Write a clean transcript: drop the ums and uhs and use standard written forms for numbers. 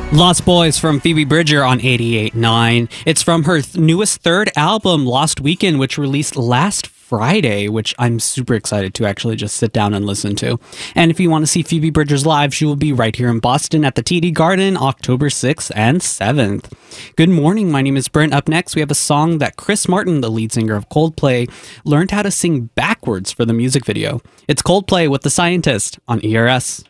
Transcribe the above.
Lost Boys from Phoebe Bridger on 88.9. It's from her newest third album, Lost Weekend, which released last Friday, which I'm super excited to actually just sit down and listen to. And if you want to see Phoebe Bridgers live, she will be right here in Boston at the TD Garden, October 6th and 7th. Good morning, my name is Brent. Up next, we have a song that Chris Martin, the lead singer of Coldplay, learned how to sing backwards for the music video. It's Coldplay with The Scientist on ERS.